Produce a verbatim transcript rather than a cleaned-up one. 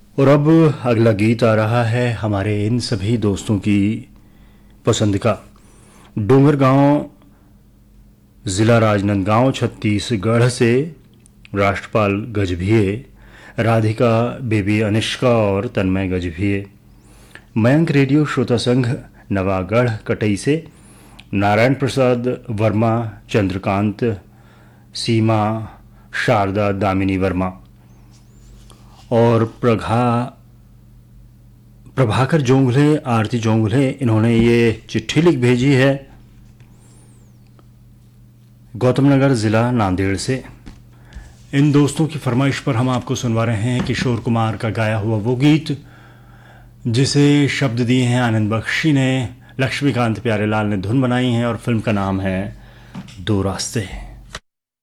और अब अगला गीत आ रहा है हमारे इन सभी दोस्तों की पसंद का। डोंगरगांव, ज़िला राजनांदगांव, छत्तीसगढ़ से राष्ट्रपाल गजभिये, राधिका बेबी अनिष्का और तन्मय गजभिये। मयंक रेडियो श्रोता संघ नवागढ़ कटई से नारायण प्रसाद वर्मा, चंद्रकांत, सीमा, शारदा, दामिनी वर्मा और प्रभा प्रभाकर जोंगले, आरती जोंगले, इन्होंने ये चिट्ठी लिख भेजी है गौतमनगर ज़िला नांदेड़ से। इन दोस्तों की फरमाइश पर हम आपको सुनवा रहे हैं किशोर कुमार का गाया हुआ वो गीत जिसे शब्द दिए हैं आनंद बख्शी ने, लक्ष्मीकांत प्यारेलाल ने धुन बनाई है और फिल्म का नाम है दो रास्ते।